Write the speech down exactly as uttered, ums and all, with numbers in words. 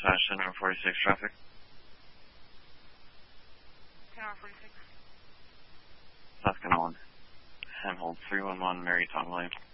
dispatch, ten forty-six traffic. ten forty-six. South Canal one. And hold three one one, Mary Tom Williams.